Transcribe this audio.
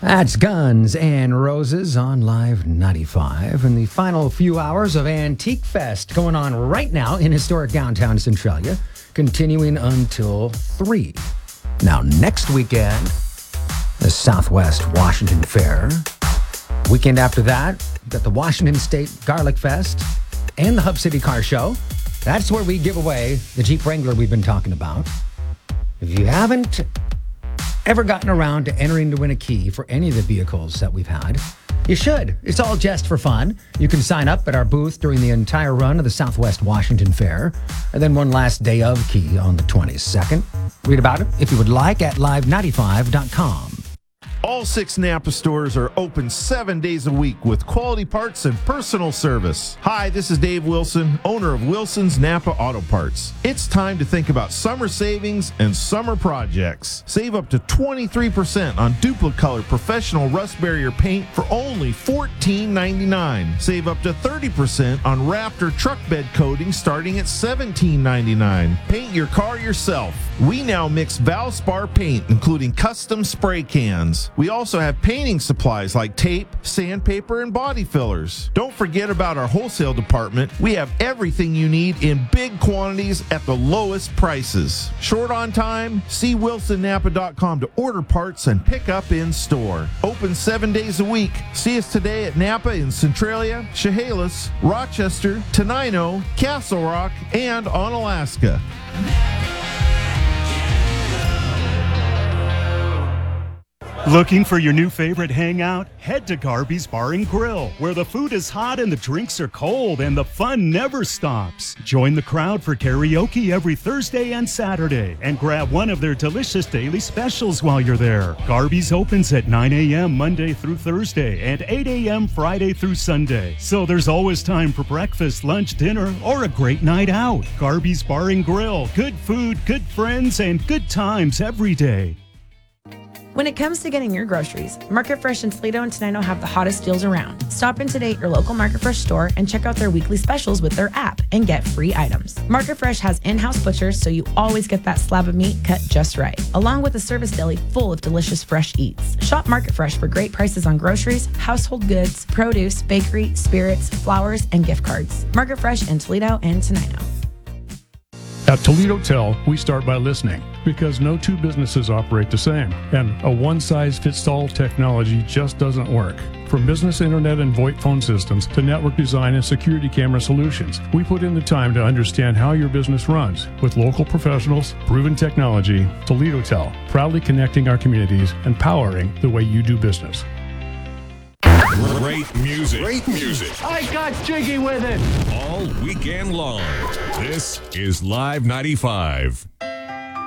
That's Guns N' Roses on Live 95 and the final few hours of Antique Fest going on right now in historic downtown Centralia, continuing until 3. Now, next weekend, the Southwest Washington Fair. Weekend after that, we've got the Washington State Garlic Fest and the Hub City Car Show. That's where we give away the Jeep Wrangler we've been talking about. If you haven't ever gotten around to entering to win a key for any of the vehicles that we've had, you should. It's all just for fun. You can sign up at our booth during the entire run of the Southwest Washington Fair, and then one last day of key on the 22nd. Read about it, if you would like, at live95.com. All 6 Napa stores are open 7 days a week with quality parts and personal service. Hi, this is Dave Wilson, owner of Wilson's Napa Auto Parts. It's time to think about summer savings and summer projects. Save up to 23% on Duplicolor professional rust barrier paint for only $14.99. Save up to 30% on Raptor truck bed coating starting at $17.99. Paint your car yourself. We now mix Valspar paint, including custom spray cans. We also have painting supplies like tape, sandpaper, and body fillers. Don't forget about our wholesale department. We have everything you need in big quantities at the lowest prices. Short on time? See WilsonNapa.com to order parts and pick up in store. Open 7 days a week. See us today at Napa in Centralia, Chehalis, Rochester, Tenino, Castle Rock, and on Alaska. Looking for your new favorite hangout? Head to Garby's Bar and Grill, where the food is hot and the drinks are cold and the fun never stops. Join the crowd for karaoke every Thursday and Saturday and grab one of their delicious daily specials while you're there. Garby's opens at 9 a.m. Monday through Thursday and 8 a.m. Friday through Sunday. So there's always time for breakfast, lunch, dinner, or a great night out. Garby's Bar and Grill. Good food, good friends, and good times every day. When it comes to getting your groceries, Market Fresh in Toledo and Tenino have the hottest deals around. Stop in today at your local Market Fresh store and check out their weekly specials with their app and get free items. Market Fresh has in-house butchers, so you always get that slab of meat cut just right, along with a service deli full of delicious fresh eats. Shop Market Fresh for great prices on groceries, household goods, produce, bakery, spirits, flowers, and gift cards. Market Fresh in Toledo and Tenino. At Toledo Tel, we start by listening because no two businesses operate the same, and a one-size-fits-all technology just doesn't work. From business internet and VoIP phone systems to network design and security camera solutions, we put in the time to understand how your business runs. With local professionals, proven technology, Toledo Tel, proudly connecting our communities and powering the way you do business. Great music. Great music. I got jiggy with it. All weekend long. This is Live 95.